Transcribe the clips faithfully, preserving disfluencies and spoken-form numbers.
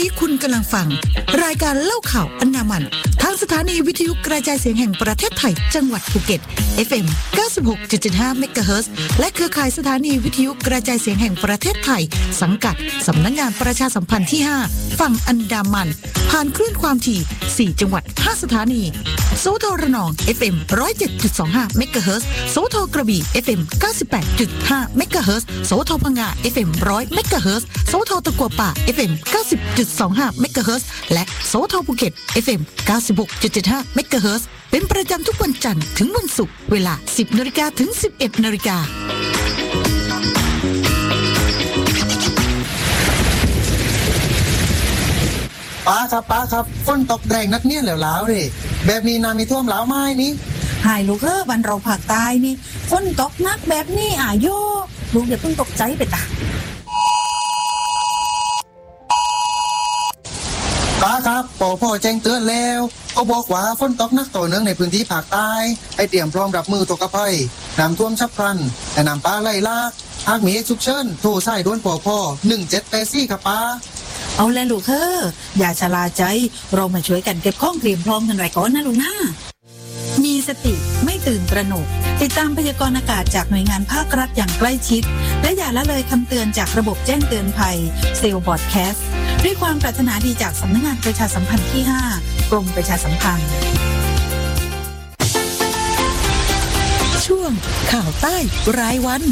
นี้คุณกำลังฟังรายการเล่าข่าวอันดามันทางสถานีวิทยุกระจายเสียงแห่งประเทศไทยจังหวัดภูเก็ต เอฟ เอ็ม เก้าสิบหกจุดเจ็ดห้า เมกะเฮิรตซ์และเครือข่ายสถานีวิทยุกระจายเสียงแห่งประเทศไทยสังกัดสำนักงานประชาสัมพันธ์ที่ห้าฝั่งอันดามันผ่านคลื่นความถี่สี่จังหวัดห้าสถานีโสธรระนอง เอฟ เอ็ม หนึ่งร้อยเจ็ดจุดสองห้า เมกะเฮิรตซ์โสธรกระบี่ เอฟ เอ็ม เก้าสิบแปดจุดห้า เมกะเฮิรตซ์โสธรพังงา เอฟ เอ็ม หนึ่งร้อย เมกะเฮิรตซ์โสธรตะกัวป่า เอฟ เอ็ม เก้าสิบจุดสองห้า เมกะเฮิรตซ์และโสธรภูเก็ต เอฟ เอ็ม เก้าสิบหกจุดเจ็ดห้า เมกะเฮิรตซ์เป็นประจำทุกวันจันทร์ถึงวันศุกร์เวลา สิบนาฬิกา ถึง สิบเอ็ดนาฬิกาป้าครับป้าครับฝนตกแรงนักเนี่ยแล้วแล้วเลยแบบนี้น้ำมีท่วมแล้วไหมนี่หายลูกเอ้อบ้านเราภาคใต้นี่ฝนตกหนักแบบนี้อ่ะโยลูกอย่าเพิ่งตกใจไปตาป้าครับปอพ่อแจ้งเตือนแล้วก็บอกว่าฝนตกหนักต่อเนื่องในพื้นที่ภาคใต้ให้เตรียมพร้อมรับมือตกภัยน้ำท่วมฉับพลันและน้ำป่าไหลหลากหากมีเหตุฉุกเฉินโทรสายด่วนปอพ่อหนึ่งเจ็ดแปดสี่ครับป้าเอาแลลูกเอ้ออย่าชะล่าใจเรามาช่วยกันเก็บของเตรียมพร้อมกันไว้ก่อนนะลูกนะมีสติไม่ตื่นตระหนกติดตามพยากรณ์อากาศจากหน่วยงานภาครัฐอย่างใกล้ชิดและอย่าละเลยคำเตือนจากระบบแจ้งเตือนภัยเซลล์บอดแคสต์ด้วยความปรารถนาดีจากสำนักงานประชาสัมพันธ์ที่ห้ากรมประชาสัมพันธ์ช่วงข่าวใต้รายวัน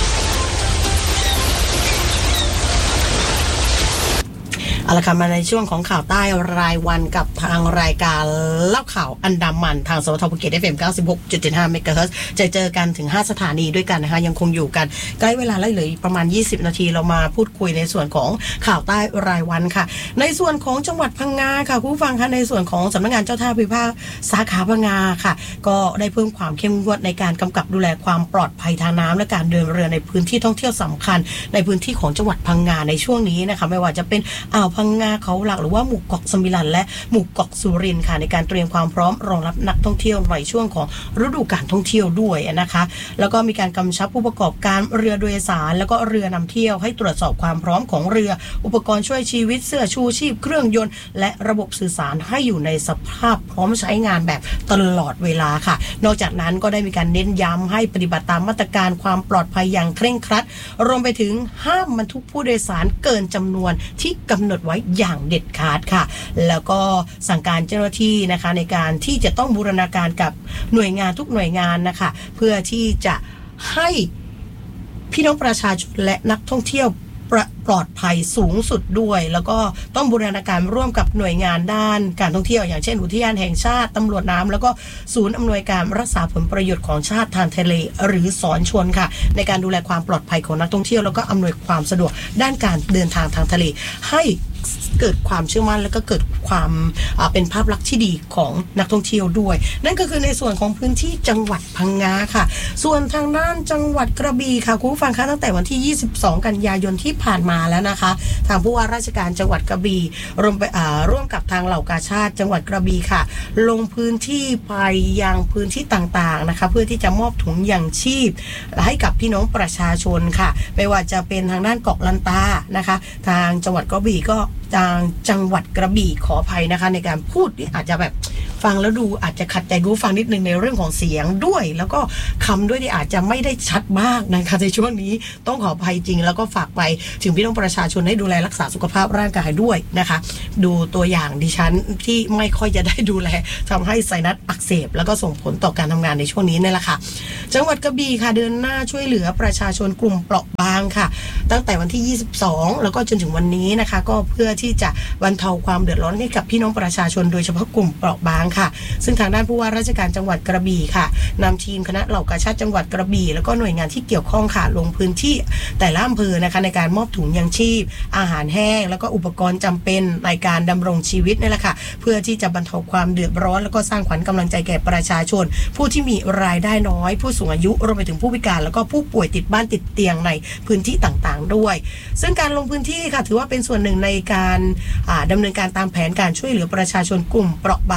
เอาละค่ะมาในช่วงของข่าวใต้รายวันกับทางรายการเล่าข่าวอันดามันทางสทภูเก็ต เอฟ เอ็ม เก้าสิบหกจุดเจ็ดห้า เมกะเฮิรตซ์จะเจอกันถึงห้าสถานีด้วยกันนะคะยังคงอยู่กันใกล้เวลาเหลือประมาณยี่สิบนาทีเรามาพูดคุยในส่วนของข่าวใต้รายวันค่ะในส่วนของจังหวัดพังงาค่ะผู้ฟังคะในส่วนของสำนักงานเจ้าท่าภูมิภาคสาขาพังงาค่ะก็ได้เพิ่มความเข้มงวดในการกำกับดูแลความปลอดภัยทางน้ำและการเดินเรือในพื้นที่ท่องเที่ยวสำคัญในพื้นที่ของจังหวัดพังงาในช่วงนี้นะคะไม่ว่าจะเป็นอ่าวพังงาเขาหลักหรือว่าหมู่เกาะสมิลันและหมู่เกาะสุรินทร์ค่ะในการเตรียมความพร้อมรองรับนักท่องเที่ยวในช่วงของฤดูกาลท่องเที่ยวด้วยนะคะแล้วก็มีการกำชับผู้ประกอบการเรือโดยสารแล้วก็เรือนำเที่ยวให้ตรวจสอบความพร้อมของเรืออุปกรณ์ช่วยชีวิตเสื้อชูชีพเครื่องยนต์และระบบสื่อสารให้อยู่ในสภาพพร้อมใช้งานแบบตลอดเวลาค่ะนอกจากนั้นก็ได้มีการเน้นย้ำให้ปฏิบัติตามมาตรการความปลอดภัยอย่างเคร่งครัดรวมไปถึงห้ามบรรทุกผู้โดยสารเกินจำนวนที่กำหนดไว้อย่างเด็ดขาดค่ะแล้วก็สั่งการเจ้าหน้าที่นะคะในการที่จะต้องบูรณาการกับหน่วยงานทุกหน่วยงานนะคะเพื่อที่จะให้พี่น้องประชาชนและนักท่องเที่ยวปลอดภัยสูงสุดด้วยแล้วก็ต้องบูรณาการร่วมกับหน่วยงานด้านการท่องเที่ยวอย่างเช่นอุทยานแห่งชาติตำรวจน้ำแล้วก็ศูนย์อำนวยการรักษาผลประโยชน์ของชาติทางทะเลหรือสอนชนค่ะในการดูแลความปลอดภัยของนักท่องเที่ยวแล้วก็อำนวยความสะดวกด้านการเดินทางทางทะเลให้เกิดความเชื่อมั่นแล้วก็เกิดความเป็นภาพลักษณ์ที่ดีของนักท่องเที่ยวด้วยนั่นก็คือในส่วนของพื้นที่จังหวัดพังงาค่ะส่วนทางด้านจังหวัดกระบี่ค่ะคุณผู้ฟังคะตั้งแต่วันที่ยี่สิบสองกันยายนที่ผ่านมาแล้วนะคะทางผู้ว่าราชการจังหวัดกระบี่ร่วมไปร่วมกับทางเหล่ากาชาดจังหวัดกระบี่ค่ะลงพื้นที่ไปยังพื้นที่ต่างๆนะคะเพื่อที่จะมอบถุงยางชีพให้กับพี่น้องประชาชนค่ะไม่ว่าจะเป็นทางด้านเกาะลันตานะคะทางจังหวัดกระบี่ก็ทางจังหวัดกระบี่ขออภัยนะคะในการพูดอาจจะแบบฟังแล้วดูอาจจะขัดใจรู้ฟังนิดนึงในเรื่องของเสียงด้วยแล้วก็คำด้วยที่อาจจะไม่ได้ชัดมากนะคะในช่วงนี้ต้องขออภัยจริงแล้วก็ฝากไปถึงพี่น้องประชาชนให้ดูแลรักษาสุขภาพร่างกายด้วยนะคะดูตัวอย่างดิฉันที่ไม่ค่อยจะได้ดูแลทำให้ไซนัสอักเสบแล้วก็ส่งผลต่อการทำงานในช่วงนี้นี่แหละค่ะจังหวัดกระบี่ค่ะเดินหน้าช่วยเหลือประชาชนกลุ่มเปราะบางค่ะตั้งแต่วันที่ยี่สิบสองแล้วก็จนถึงวันนี้นะคะก็เพื่อที่จะบรรเทาความเดือดร้อนให้กับพี่น้องประชาชนโดยเฉพาะกลุ่มเปราะบางค่ะซึ่งทางด้านผู้ว่าราชการจังหวัดกระบี่ค่ะนำทีมคณะเหล่ากาชาดจังหวัดกระบี่แล้วก็หน่วยงานที่เกี่ยวข้องค่ะลงพื้นที่แต่ละอำเภอนะคะในการมอบถุงยางชีพอาหารแห้งแล้วก็อุปกรณ์จำเป็นในการดำรงชีวิตนี่แหละค่ะเพื่อที่จะบรรเทาความเดือดร้อนแล้วก็สร้างขวัญกำลังใจแก่ประชาชนผู้ที่มีรายได้น้อยผู้สูงอายุรวมไปถึงผู้พิการแล้วก็ผู้ป่วยติดบ้านติดเตียงในพื้นที่ต่างๆด้วยซึ่งการลงพื้นที่ค่ะถือว่าเป็นส่วนหนึ่งในการดำเนินการตามแผนการช่วยเหลือประชาชนกลุ่มเปราะบางของ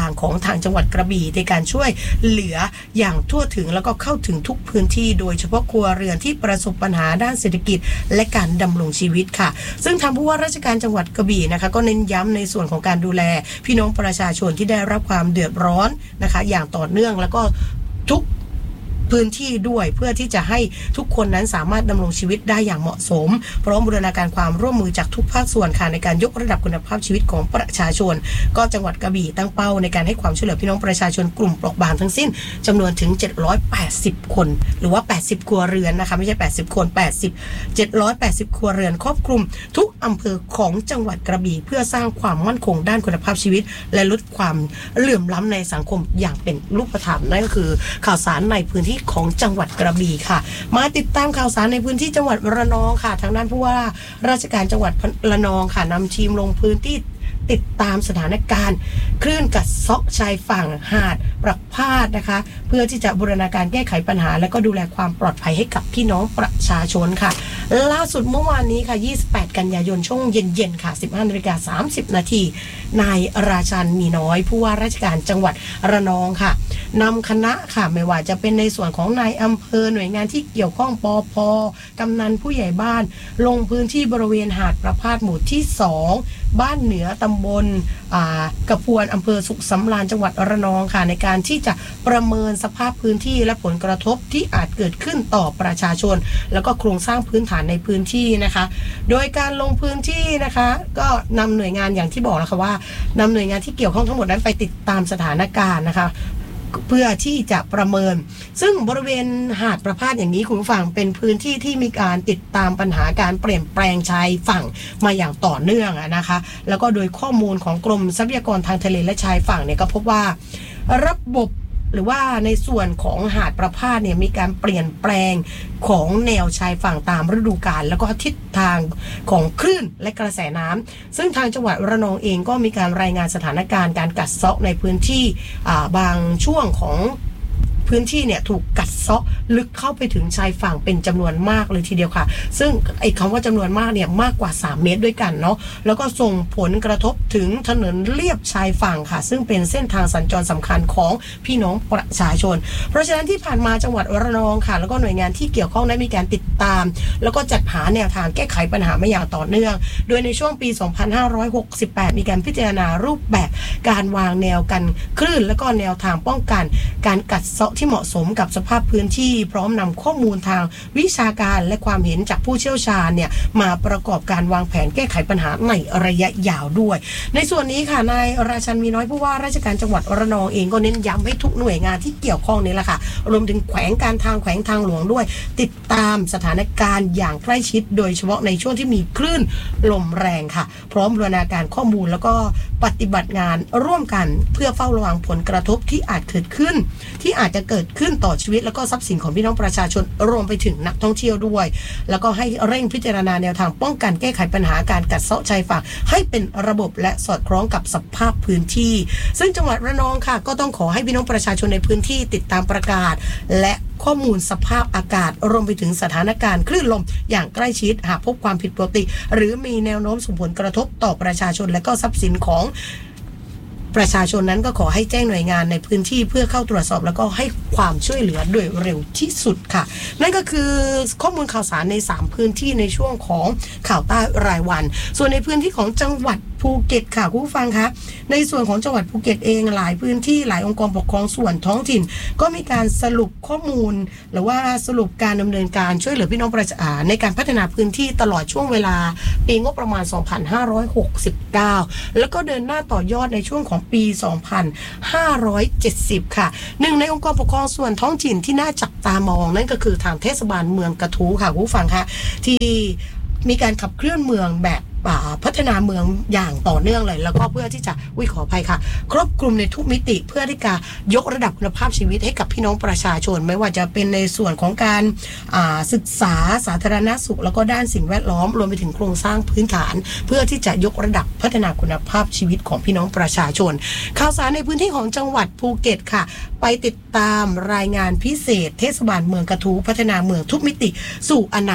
ทางจังหวัดกระบี่ในการช่วยเหลืออย่างทั่วถึงแล้วก็เข้าถึงทุกพื้นที่โดยเฉพาะครัวเรือนที่ประสบปัญหาด้านเศรษฐกิจและการดำรงชีวิตค่ะซึ่งทางผู้ว่าราชการจังหวัดกระบี่นะคะก็เน้นย้ำในส่วนของการดูแลพี่น้องประชาชนที่ได้รับความเดือดร้อนนะคะอย่างต่อเนื่องแล้วก็ทุกพื้นที่ด้วยเพื่อที่จะให้ทุกคนนั้นสามารถดำรงชีวิตได้อย่างเหมาะสมพร้อมบูรณาการความร่วมมือจากทุกภาคส่วนค่ะในการยกระดับคุณภาพชีวิตของประชาชนก็จังหวัดกระบี่ตั้งเป้าในการให้ความช่วยเหลือพี่น้องประชาชนกลุ่มเปราะบางทั้งสิ้นจำนวนถึงเจ็ดร้อยแปดสิบคนหรือว่าแปดสิบครัวเรือนนะคะไม่ใช่แปดสิบคนแปดสิบ เจ็ดร้อยแปดสิบครัวเรือนครอบคลุมทุกอำเภอของจังหวัดกระบี่เพื่อสร้างความมั่นคงด้านคุณภาพชีวิตและลดความเหลื่อมล้ำในสังคมอย่างเป็นรูปธรรมนั่นก็คือข่าวสารในพื้นที่ของจังหวัดกระบี่ค่ะมาติดตามข่าวสารในพื้นที่จังหวัดระนองค่ะทางด้านผู้ว่าราชการจังหวัดระนองค่ะนำทีมลงพื้นที่ติดตามสถานการณ์คลื่นกัดเซาะชายฝั่งหาดประพาสนะคะเพื่อที่จะบูรณาการแก้ไขปัญหาและก็ดูแลความปลอดภัยให้กับพี่น้องประชาชนค่ะล่าสุดเมื่อวานนี้ค่ะยี่สิบแปดกันยายนช่วงเย็นๆค่ะ สิบห้านาฬิกาสามสิบนาทีนายราชันมีน้อยผู้ว่าราชการจังหวัดระนองค่ะนำคณะค่ะไม่ว่าจะเป็นในส่วนของนายอำเภอหน่วยงานที่เกี่ยวข้องปภ.กำนันผู้ใหญ่บ้านลงพื้นที่บริเวณหาดประพาสหมู่ที่สองบ้านเหนือตำบลกระพวนอำเภอสุขสำราญจังหวัดระนองค่ะในการที่จะประเมินสภาพพื้นที่และผลกระทบที่อาจเกิดขึ้นต่อประชาชนแล้วก็โครงสร้างพื้นฐานในพื้นที่นะคะโดยการลงพื้นที่นะคะก็นำหน่วยงานอย่างที่บอกแล้วค่ะว่านำหน่วยงานที่เกี่ยวข้องทั้งหมดนั้นไปติดตามสถานการณ์นะคะเพื่อที่จะประเมินซึ่งบริเวณหาดประพาสอย่างนี้คุณผู้ฟังเป็นพื้นที่ที่มีการติดตามปัญหาการเปลี่ยนแปลงชายฝั่งมาอย่างต่อเนื่องนะคะแล้วก็โดยข้อมูลของกรมทรัพยากรทางทะเลและชายฝั่งเนี่ยก็พบว่าระบบหรือว่าในส่วนของหาดประพาสเนี่ยมีการเปลี่ยนแปลงของแนวชายฝั่งตามฤดูกาลแล้วก็ทิศทางของคลื่นและกระแสน้ำซึ่งทางจังหวัดระนองเองก็มีการรายงานสถานการณ์การกัดเซาะในพื้นที่บางช่วงของพื้นที่เนี่ยถูกกัดเซาะลึกเข้าไปถึงชายฝั่งเป็นจำนวนมากเลยทีเดียวค่ะซึ่งไอ้คำว่าจำนวนมากเนี่ยมากกว่าสามเมตรด้วยกันเนาะแล้วก็ส่งผลกระทบถึงถนนเลียบชายฝั่งค่ะซึ่งเป็นเส้นทางสัญจรสำคัญของพี่น้องประชาชนเพราะฉะนั้นที่ผ่านมาจังหวัดระนองค่ะแล้วก็หน่วยงานที่เกี่ยวข้องได้มีการติดตามแล้วก็จัดหาแนวทางแก้ไขปัญหามาอย่างต่อเนื่องโดยในช่วงปีสองพันห้าร้อยหกสิบแปดมีการพิจารณารูปแบบการวางแนวกันคลื่นแล้วก็แนวทางป้องกันการกัดเซาะที่เหมาะสมกับสภาพพื้นที่พร้อมนำข้อมูลทางวิชาการและความเห็นจากผู้เชี่ยวชาญเนี่ยมาประกอบการวางแผนแก้ไขปัญหาในระยะยาวด้วยในส่วนนี้ค่ะนายราชันมีน้อยผู้ว่าราชการจังหวัดระนองเองก็เน้นย้ำให้ทุกหน่วยงานที่เกี่ยวข้องนี่แหละค่ะรวมถึงแขวงการทางแขวงทางหลวงด้วยติดตามสถานการณ์อย่างใกล้ชิดโดยเฉพาะในช่วงที่มีคลื่นลมแรงค่ะพร้อมบูรณาการข้อมูลแล้วก็ปฏิบัติงานร่วมกันเพื่อเฝ้าระวังผลกระทบที่อาจเกิดขึ้นที่อาจจะเกิดขึ้นต่อชีวิตแล้วก็ทรัพย์สินของพี่น้องประชาชนรวมไปถึงนักท่องเที่ยวด้วยแล้วก็ให้เร่งพิจารณาแนวทางป้องกันแก้ไขปัญหาการกัดเซาะชายฝั่งให้เป็นระบบและสอดคล้องกับสภาพพื้นที่ซึ่งจังหวัดระนองค่ะก็ต้องขอให้พี่น้องประชาชนในพื้นที่ติดตามประกาศและข้อมูลสภาพอากาศรวมไปถึงสถานการณ์คลื่นลมอย่างใกล้ชิดหากพบความผิดปกติหรือมีแนวโน้มส่งผลกระทบต่อประชาชนและก็ทรัพย์สินของประชาชนนั้นก็ขอให้แจ้งหน่วยงานในพื้นที่เพื่อเข้าตรวจสอบแล้วก็ให้ความช่วยเหลือโดยเร็วที่สุดค่ะนั่นก็คือข้อมูลข่าวสารในสามพื้นที่ในช่วงของข่าวใต้รายวันส่วนในพื้นที่ของจังหวัดภูเก็ตค่ะคุณผู้ฟังคะในส่วนของจังหวัดภูเก็ตเองหลายพื้นที่หลายองค์กรปกครองส่วนท้องถิ่นก็มีการสรุปข้อมูลหรือว่าสรุปการดำเนินการช่วยเหลือพี่น้องประชาชนในการพัฒนาพื้นที่ตลอดช่วงเวลาปีงบประมาณสองพันห้าร้อยหกสิบเก้าแล้วก็เดินหน้าต่อยอดในช่วงของปีสองพันห้าร้อยเจ็ดสิบค่ะหนึ่งในองค์กรปกครองส่วนท้องถิ่นที่น่าจับตามองนั่นก็คือทางเทศบาลเมืองกระทู้ค่ะคุณผู้ฟังคะที่มีการขับเคลื่อนเมืองแบบพัฒนาเมืองอย่างต่อเนื่องเลยแล้วก็เพื่อที่จะวิขออภัยค่ะครอบคลุมในทุกมิติเพื่อที่จะยกระดับคุณภาพชีวิตให้กับพี่น้องประชาชนไม่ว่าจะเป็นในส่วนของการศึกษาสาธารณสุขแล้วก็ด้านสิ่งแวดล้อมรวมไปถึงโครงสร้างพื้นฐานเพื่อที่จะยกระดับพัฒนาคุณภาพชีวิตของพี่น้องประชาชนข่าวสารในพื้นที่ของจังหวัดภูเก็ตค่ะไปติดตามรายงานพิเศษเทศบาลเมืองกระทู้พัฒนาเมืองทุกมิติสู่อนาคต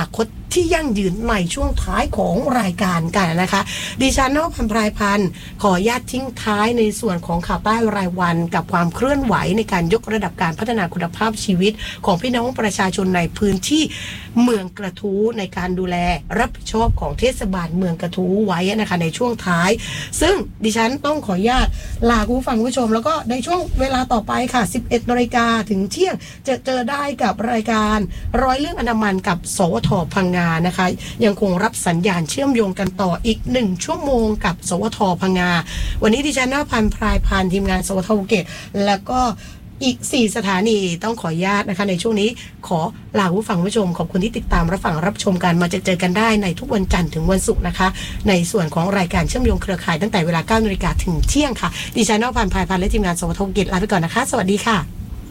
ที่ยั่งยืนในช่วงท้ายของรายการกันนะคะดิฉันนพพันธ์ไพรพันธ์ขอญาตทิ้งท้ายในส่วนของข่าวใต้รายวันกับความเคลื่อนไหวในการยกระดับการพัฒนาคุณภาพชีวิตของพี่น้องประชาชนในพื้นที่เมืองกระทู้ในการดูแลรับผิดชอบของเทศบาลเมืองกระทู้ไว้นะคะในช่วงท้ายซึ่งดิฉันต้องขออนุญาตลาคุณผู้ฟังผู้ชมแล้วก็ในช่วงเวลาต่อไปค่ะสิบเอ็ดนาฬิกาถึงเที่ยงจะเจอได้กับรายการร้อยเรื่องอันดามันกับสวทพังงานะคะยังคงรับสัญญาณเชื่อมโยงกันต่ออีกหนึ่งชั่วโมงกับสวทพังงาวันนี้ดิฉันนภพันธ์ไพรพันธ์ทีมงานสวทภูเก็ตแล้วก็อีกสี่สถานีต้องขออนุญาตนะคะในช่วงนี้ขอลาผู้ฟังผู้ชมขอบคุณที่ติดตามรับฟังรับชมกันมาจะเจอกันได้ในทุกวันจันทร์ถึงวันศุกร์นะคะในส่วนของรายการเชื่อมโยงเครือข่ายตั้งแต่เวลา เก้านาฬิกา ถึงเที่ยงค่ะดิฉันนภพันธ์ไพรพันธ์และทีมงานสวทภูเก็ตลาไปก่อนนะคะสวัสดีค่ะ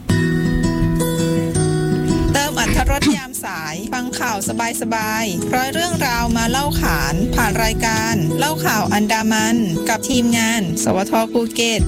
เติมอรรถรสยามสายฟังข่าวสบายๆร้อยเรื่องราวมาเล่าขานผ่านรายการเล่าข่าวอันดามันกับทีมงานสวทภูเก็ต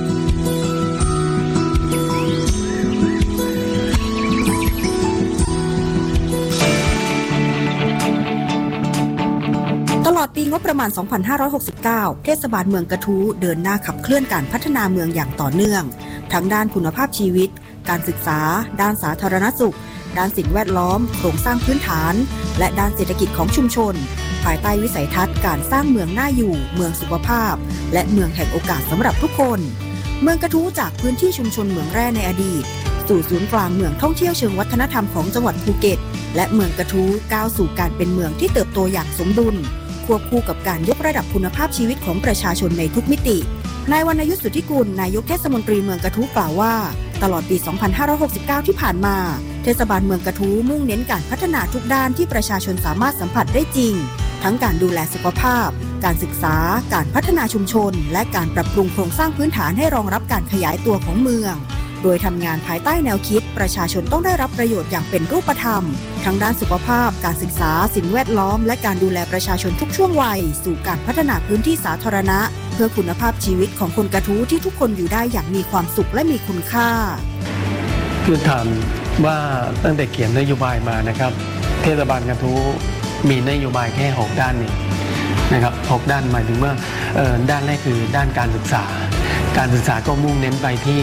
ตลอดปีงบประมาณ สองพันห้าร้อยหกสิบเก้า เทศบาลเมืองกระทู้เดินหน้าขับเคลื่อนการพัฒนาเมืองอย่างต่อเนื่องทั้งด้านคุณภาพชีวิตการศึกษาด้านสาธารณสุขด้านสิ่งแวดล้อมโครงสร้างพื้นฐานและด้านเศรษฐกิจของชุมชนภายใต้วิสัยทัศน์การสร้างเมืองน่าอยู่เมืองสุขภาพและเมืองแห่งโอกาสสำหรับทุกคนเมืองกระทู้จากพื้นที่ชุมชนเมืองแร่ในอดีตสู่ศูนย์กลางเมืองท่องเที่ยวเชิงวัฒนธรรมของจังหวัดภูเก็ตและเมืองกระทู้ก้าวสู่การเป็นเมืองที่เติบโตอย่างสมดุลควบคู่กับการยกระดับคุณภาพชีวิตของประชาชนในทุกมิตินายวรรณยุทธ สุทธิกุลนายกเทศมนตรีเมืองกระทู้กล่าวว่าตลอดปี สองพันห้าร้อยหกสิบเก้า ที่ผ่านมาเทศบาลเมืองกระทู้มุ่งเน้นการพัฒนาทุกด้านที่ประชาชนสามารถสัมผัสได้จริงทั้งการดูแลสุขภาพการศึกษาการพัฒนาชุมชนและการปรับปรุงโครงสร้างพื้นฐานให้รองรับการขยายตัวของเมืองโดยทำงานภายใต้แนวคิดประชาชนต้องได้รับประโยชน์อย่างเป็นรูปธรรมทั้งด้านสุขภาพการศึกษาสิ่งแวดล้อมและการดูแลประชาชนทุกช่วงวัยสู่การพัฒนาพื้นที่สาธารณะเพื่อคุณภาพชีวิตของคนกระทู้ที่ทุกคนอยู่ได้อย่างมีความสุขและมีคุณค่าคือถามว่าตั้งแต่เขียนนโยบายมานะครับเทศบาลกระทู้มีนโยบายแค่หกด้านนี่นะครับหกด้านหมายถึงว่าด้านแรกคือด้านการศึกษาการศึกษาก็มุ่งเน้นไปที่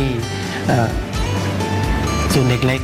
ศูนย์เด็กเล็ก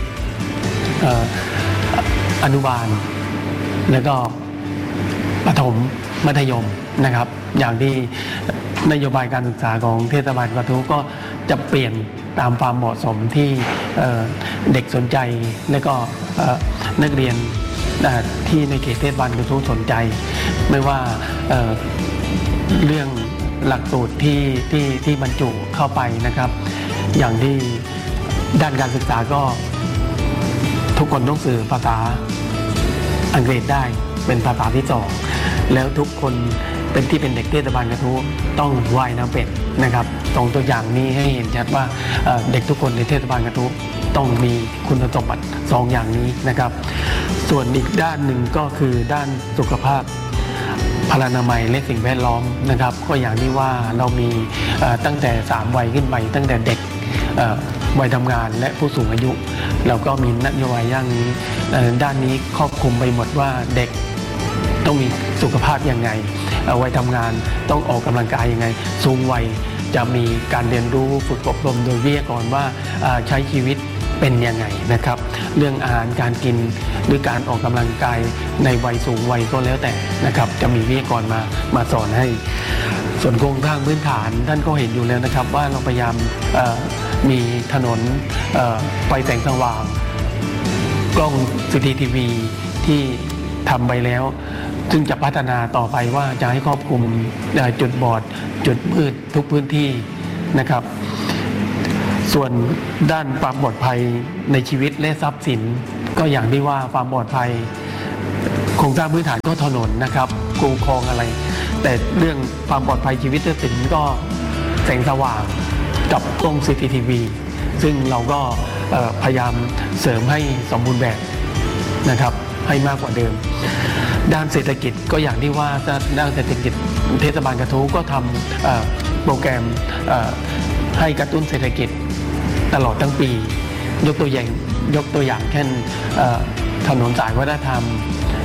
อนุบาลแล้วก็ประถมมัธยมนะครับอย่างที่นโยบายการศึกษาของเทศบาลกระทู้ก็จะเปลี่ยนตามความเหมาะสมที่เด็กสนใจและก็นักเรียนที่ในเขตเทศบาลกระทู้สนใจไม่ว่าเรื่องหลักสูตรที่ที่ที่บรรจุเข้าไปนะครับอย่างที่ด้านการศึกษาก็ทุกคนต้องสื่อภาษาอังกฤษได้เป็นภาษาที่สองแล้วทุกคนเป็นที่เป็นเด็กเทศบาลกระทู้ต้องว่ายน้ำเป็นนะครับตรงตัวอย่างนี้ให้เห็นชัดว่าเด็กทุกคนในเทศบาลกระทู้ต้องมีคุณสมบัติสองอย่างนี้นะครับส่วนอีกด้านหนึ่งก็คือด้านสุขภาพพลานามัยและสิ่งแวดล้อมนะครับก็อย่างที่ว่าเรามีตั้งแต่สามวัยขึ้นไปตั้งแต่เด็กวัยทำงานและผู้สูงอายุเราก็มีนโยบายอย่างนี้ด้านนี้ครอบคลุมไปหมดว่าเด็กต้องมีสุขภาพยังไงวัยทำงานต้องออกกำลังกายยังไงสูงวัยจะมีการเรียนรู้ฝึกอบรมโดยวิทยากรว่าใช้ชีวิตเป็นยังไงนะครับเรื่องอาหารการกินหรือการออกกำลังกายในวัยสูงวัยก็แล้วแต่นะครับจะมีวิทยากรมามาสอนให้ส่วนโครงสร้างพื้นฐานท่านก็เห็นอยู่แล้วนะครับว่าเราพยายามมีถนนไฟแสงสว่างกล้อง ซี ซี ที วี ที่ทำไปแล้วซึ่งจะพัฒนาต่อไปว่าจะให้ครอบคลุมจุดบอดจุดมืดทุกพื้นที่นะครับส่วนด้านความปลอดภัยในชีวิตและทรัพย์สินก็อย่างที่ว่าความปลอดภัยโครงสร้างพื้นฐานก็ถนนนะครับคูคลองอะไรแต่เรื่องความปลอดภัยชีวิตและทรัพย์สินก็แสงสว่างกับกล้อง ซี ซี ที วี ซึ่งเราก็พยายามเสริมให้สมบูรณ์แบบนะครับให้มากกว่าเดิมด้านเศรษฐกิจก็อย่างที่ว่าด้านเศรษฐกิจเทศบาลกระทู้ก็ทำโปรแกรมให้กระตุ้นเศรษฐกิจตลอดทั้งปียกตัวอย่างยกตัวอย่างเช่นถนนสายวัฒนธรรม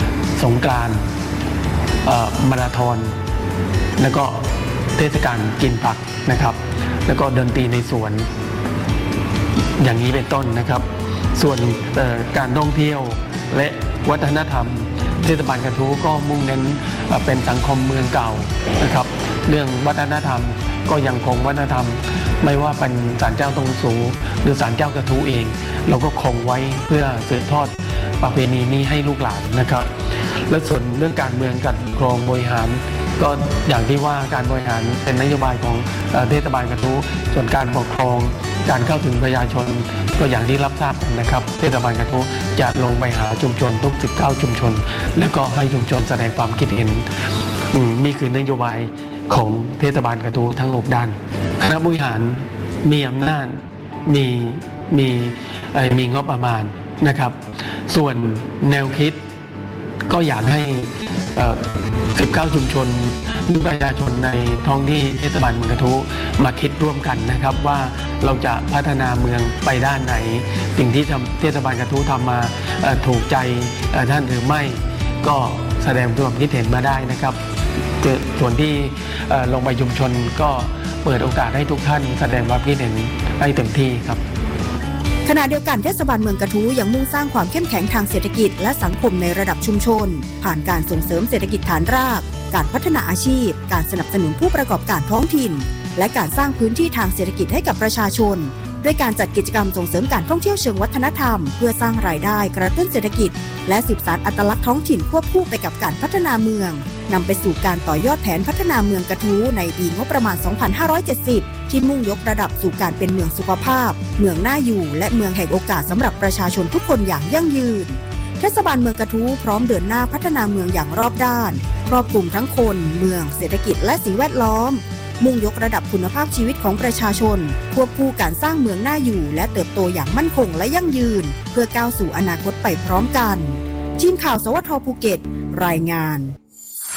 สงกรานต์มาราธอนแล้วก็เทศกาลกินผักนะครับแล้วก็ดนตรีในสวนอย่างนี้เป็นต้นนะครับส่วนการท่องเที่ยวและวัฒนธรรมเทศบาลกระทู้ก็มุ่งเน้นเป็นสังคมเมืองเก่านะครับเรื่องวัฒนธรรมก็ยังคงวัฒนธรรมไม่ว่าเป็นศาลเจ้าตรงสูหรือศาลเจ้ากระทู้เองเราก็คงไว้เพื่อสืบทอดประเพณีนี้ให้ลูกหลานนะครับและส่วนเรื่องการเมืองการปกครองบริหารก็อย่างที่ว่าการบริหารเป็นนโยบายของเทศบาลกระทู้ส่วนการปกครองการเข้าถึงประชาชนก็อย่างที่รับทราบนะครับเทศบาลกระทู้จะลงไปหาชุมชนทุกสิบเก้าชุมชนแล้วก็ให้ชุมชนแสดงความคิดเห็นนี่คือนโยบายของเทศบาลกระทู้ทั้งหกด้านคณะบริหารมีอำนาจมีมีมีงบประมาณนะครับส่วนแนวคิดก็อยากให้สิบเก้าชุมชนหรือประชาชนในท้องที่เทศบาลเมืองกระทู้มาคิดร่วมกันนะครับว่าเราจะพัฒนาเมืองไปด้านไหนสิ่งที่เทศบาลกระทู้ทำมาถูกใจท่านหรือไม่ก็แสดงความคิดเห็นมาได้นะครับส่วนที่ลงไปชุมชนก็เปิดโอกาสให้ทุกท่านแสดงความคิดเห็นให้เต็มที่ครับขณะเดียวกันเทศบาลเมืองกระทู้ยังมุ่งสร้างความเข้มแข็งทางเศรษฐกิจและสังคมในระดับชุมชนผ่านการส่งเสริมเศรษฐกิจฐานรากการพัฒนาอาชีพการสนับสนุนผู้ประกอบการท้องถิ่นและการสร้างพื้นที่ทางเศรษฐกิจให้กับประชาชนด้วยการจัดกิจกรรมส่งเสริมการท่องเที่ยวเชิงวัฒนธรรมเพื่อสร้างรายได้กระตุ้นเศรษฐกิจและสืบสานอัตลักษณ์ท้องถิ่นควบคู่ไปกับการพัฒนาเมืองนำไปสู่การต่อยอดแผนพัฒนาเมืองกระทู้ในปีงบประมาณ สองพันห้าร้อยเจ็ดสิบ ที่มุ่งยกระดับสู่การเป็นเมืองสุขภาพเมืองน่าอยู่และเมืองแห่งโอกาสสำหรับประชาชนทุกคนอย่างยั่งยืนเทศบาลเมืองกระทู้พร้อมเดินหน้าพัฒนาเมืองอย่างรอบด้านครอบคลุมทั้งคนเมืองเศรษฐกิจและสิ่งแวดล้อมมุ่งยกระดับคุณภาพชีวิตของประชาชนควบคู่การสร้างเมืองน่าอยู่และเติบโตอย่างมั่นคงและยั่งยืนเพื่อก้าวสู่อนาคตไปพร้อมกันทีมข่าวสวทภูเก็ตรายงาน